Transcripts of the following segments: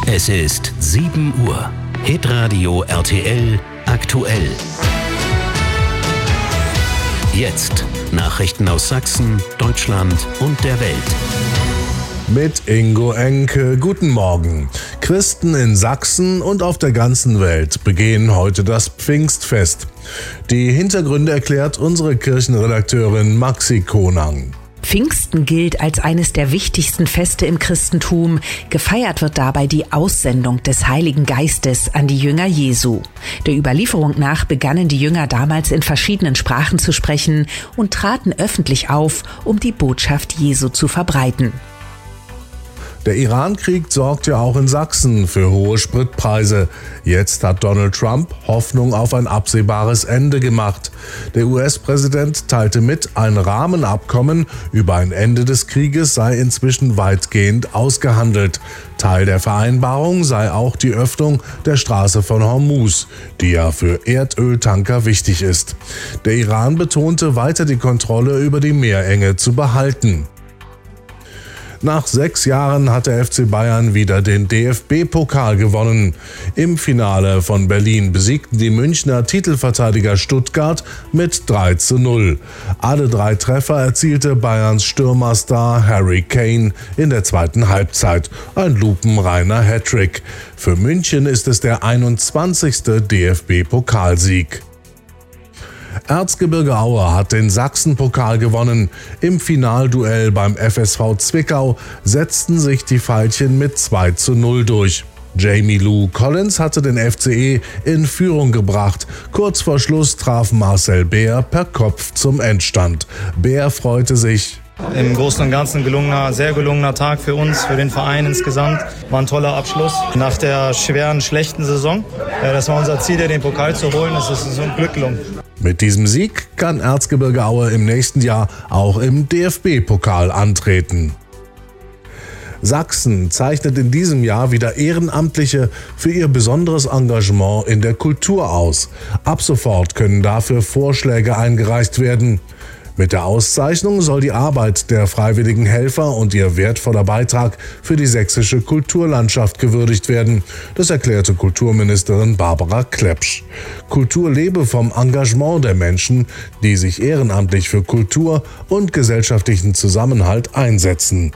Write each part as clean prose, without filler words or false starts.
Es ist 7 Uhr. Hitradio RTL aktuell. Jetzt Nachrichten aus Sachsen, Deutschland und der Welt. Mit Ingo Enke, guten Morgen. Christen in Sachsen und auf der ganzen Welt begehen heute das Pfingstfest. Die Hintergründe erklärt unsere Kirchenredakteurin Maxi Konang. Pfingsten gilt als eines der wichtigsten Feste im Christentum. Gefeiert wird dabei die Aussendung des Heiligen Geistes an die Jünger Jesu. Der Überlieferung nach begannen die Jünger damals in verschiedenen Sprachen zu sprechen und traten öffentlich auf, um die Botschaft Jesu zu verbreiten. Der Iran-Krieg sorgt ja auch in Sachsen für hohe Spritpreise. Jetzt hat Donald Trump Hoffnung auf ein absehbares Ende gemacht. Der US-Präsident teilte mit, ein Rahmenabkommen über ein Ende des Krieges sei inzwischen weitgehend ausgehandelt. Teil der Vereinbarung sei auch die Öffnung der Straße von Hormuz, die ja für Erdöltanker wichtig ist. Der Iran betonte weiter, die Kontrolle über die Meerenge zu behalten. Nach 6 Jahren hat der FC Bayern wieder den DFB-Pokal gewonnen. Im Finale von Berlin besiegten die Münchner Titelverteidiger Stuttgart mit 3:0. Alle 3 Treffer erzielte Bayerns Stürmerstar Harry Kane in der zweiten Halbzeit. Ein lupenreiner Hattrick. Für München ist es der 21. DFB-Pokalsieg. Erzgebirge Aue hat den Sachsen-Pokal gewonnen. Im Finalduell beim FSV Zwickau setzten sich die Veilchen mit 2:0 durch. Jamie Lou Collins hatte den FCE in Führung gebracht. Kurz vor Schluss traf Marcel Beer per Kopf zum Endstand. Beer freute sich. Im Großen und Ganzen sehr gelungener Tag für uns, für den Verein insgesamt. War ein toller Abschluss nach der schweren, schlechten Saison. Das war unser Ziel, den Pokal zu holen. Das ist uns ein Glück gelungen. Mit diesem Sieg kann Erzgebirge Aue im nächsten Jahr auch im DFB-Pokal antreten. Sachsen zeichnet in diesem Jahr wieder Ehrenamtliche für ihr besonderes Engagement in der Kultur aus. Ab sofort können dafür Vorschläge eingereicht werden. Mit der Auszeichnung soll die Arbeit der freiwilligen Helfer und ihr wertvoller Beitrag für die sächsische Kulturlandschaft gewürdigt werden. Das erklärte Kulturministerin Barbara Klepsch. Kultur lebe vom Engagement der Menschen, die sich ehrenamtlich für Kultur und gesellschaftlichen Zusammenhalt einsetzen.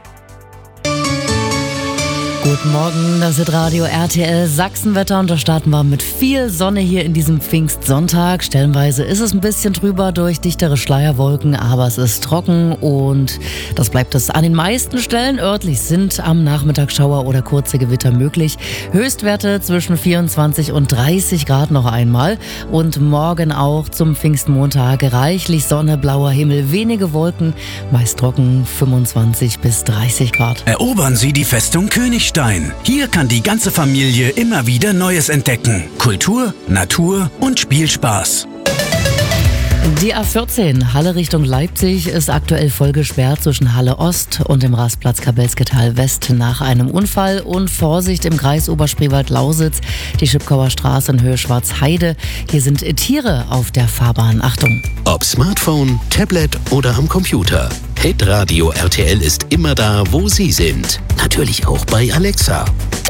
Guten Morgen, das ist Radio RTL Sachsenwetter und da starten wir mit viel Sonne hier in diesem Pfingstsonntag. Stellenweise ist es ein bisschen trüber durch dichtere Schleierwolken, aber es ist trocken und das bleibt es an den meisten Stellen. Örtlich sind am Nachmittag Schauer oder kurze Gewitter möglich. Höchstwerte zwischen 24 und 30 Grad noch einmal und morgen auch zum Pfingstmontag reichlich Sonne, blauer Himmel, wenige Wolken, meist trocken 25 bis 30 Grad. Erobern Sie die Festung Königstein. Hier kann die ganze Familie immer wieder Neues entdecken. Kultur, Natur und Spielspaß. Die A14 Halle Richtung Leipzig ist aktuell voll gesperrt zwischen Halle Ost und dem Rastplatz Kabelsketal West nach einem Unfall. Und Vorsicht im Kreis Oberspreewald-Lausitz, die Schipkauer Straße in Höhe Schwarzheide. Hier sind Tiere auf der Fahrbahn. Achtung! Ob Smartphone, Tablet oder am Computer. Hitradio RTL ist immer da, wo Sie sind. Natürlich auch bei Alexa.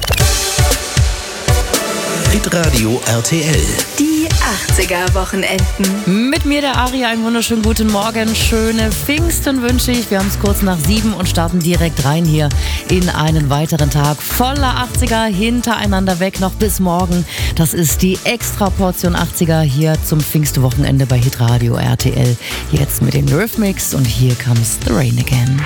Hitradio RTL. Die 80er-Wochenenden. Mit mir der Aria, einen wunderschönen guten Morgen. Schöne Pfingsten wünsche ich. Wir haben es kurz nach 7 und starten direkt rein hier in einen weiteren Tag voller 80er hintereinander weg noch bis morgen. Das ist die Extra-Portion 80er hier zum Pfingstwochenende bei Hitradio RTL. Jetzt mit dem Eurythmics und hier comes the rain again.